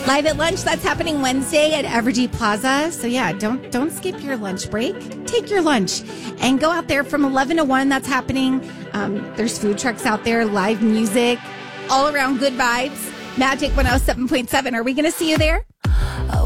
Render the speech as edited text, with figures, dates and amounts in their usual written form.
Live at Lunch, that's happening Wednesday at Evergy Plaza. So yeah, don't skip your lunch break. Take your lunch and go out there from 11 to 1. That's happening. There's food trucks out there, live music, all around good vibes. Magic 107.7. Are we going to see you there?